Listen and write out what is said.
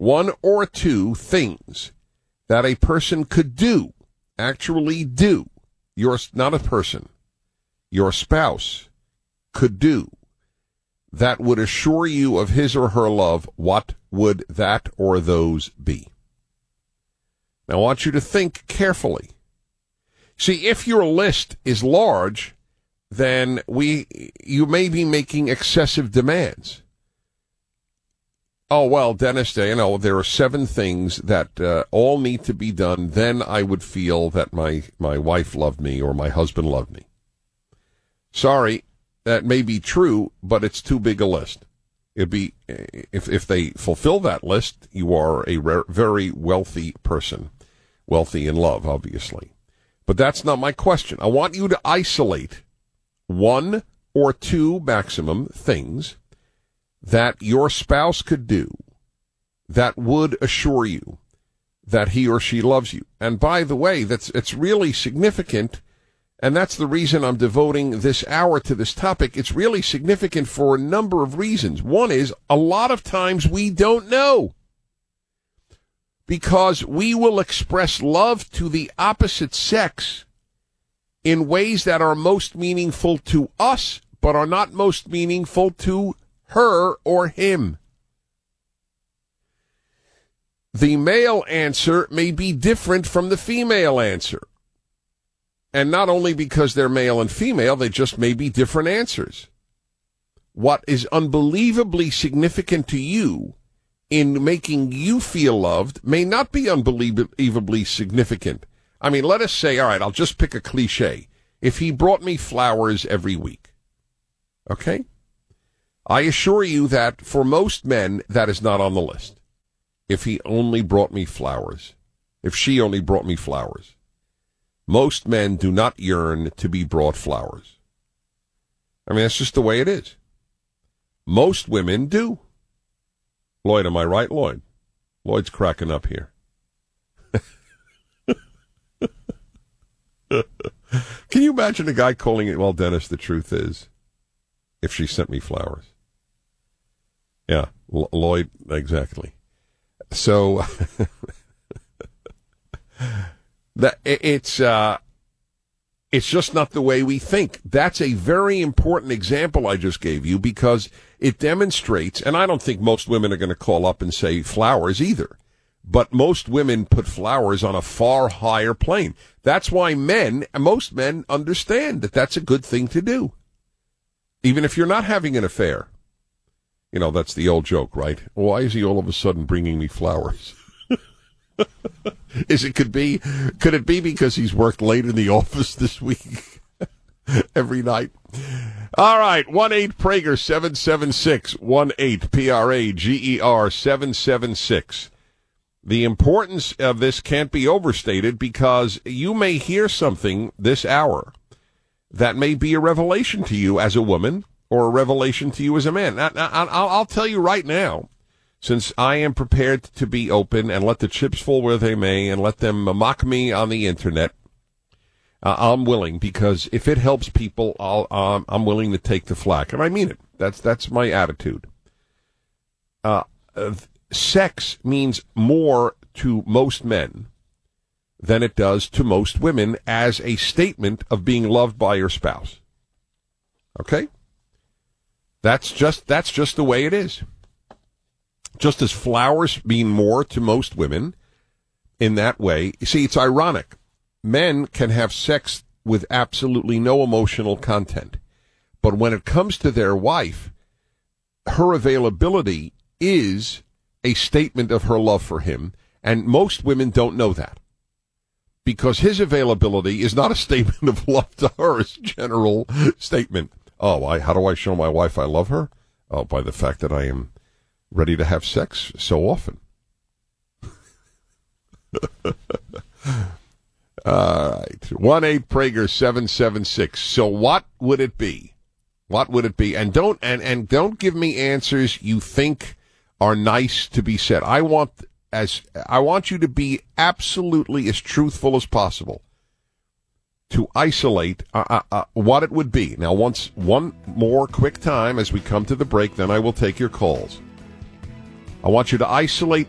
one or two things that a person could do, actually do, not a person, your spouse could do, that would assure you of his or her love, what would that or those be? Now, I want you to think carefully. See, if your list is large, then you may be making excessive demands. Oh, well, Dennis, there are 7 things that all need to be done. Then I would feel that my wife loved me or my husband loved me. Sorry, that may be true, but it's too big a list. It'd be if they fulfill that list, you are a very wealthy person, wealthy in love, obviously. But that's not my question. I want you to isolate 1 or 2 maximum things that your spouse could do that would assure you that he or she loves you. And by the way, it's really significant, and that's the reason I'm devoting this hour to this topic. It's really significant for a number of reasons. One is, a lot of times we don't know, because we will express love to the opposite sex in ways that are most meaningful to us, but are not most meaningful to her or him. The male answer may be different from the female answer. And not only because they're male and female, they just may be different answers. What is unbelievably significant to you in making you feel loved may not be unbelievably significant. I mean, let us say, all right, I'll just pick a cliche. If he brought me flowers every week, okay? I assure you that for most men, that is not on the list. If he only brought me flowers, if she only brought me flowers. Most men do not yearn to be brought flowers. I mean, that's just the way it is. Most women do. Lloyd, am I right, Lloyd? Lloyd's cracking up here. Can you imagine a guy calling it, well, Dennis, the truth is, if she sent me flowers? Yeah, Lloyd, exactly. So, it's just not the way we think. That's a very important example I just gave you, because it demonstrates, and I don't think most women are going to call up and say flowers either, but most women put flowers on a far higher plane. That's why most men understand that that's a good thing to do, even if you're not having an affair. You know, that's the old joke, right? Why is he all of a sudden bringing me flowers? Could it be because he's worked late in the office this week? Every night. All right, 1-8-PRAGER-776, 1-8-PRAGER-776. The importance of this can't be overstated, because you may hear something this hour that may be a revelation to you as a woman or a revelation to you as a man. I'll tell you right now, since I am prepared to be open and let the chips fall where they may and let them mock me on the internet, I'm willing, because if it helps people, I'm willing to take the flack, and I mean it. That's my attitude. Sex means more to most men than it does to most women as a statement of being loved by your spouse. Okay? That's just the way it is. Just as flowers mean more to most women in that way. You see, it's ironic. Men can have sex with absolutely no emotional content. But when it comes to their wife, her availability is a statement of her love for him. And most women don't know that, because his availability is not a statement of love to her. It's a general statement. Oh, how do I show my wife I love her? Oh, by the fact that I am ready to have sex so often. All right. 1-8-PRAGER-776. So what would it be? What would it be? And don't give me answers you think are nice to be said. I want you to be absolutely as truthful as possible, to isolate what it would be. Now, one more quick time as we come to the break, then I will take your calls. I want you to isolate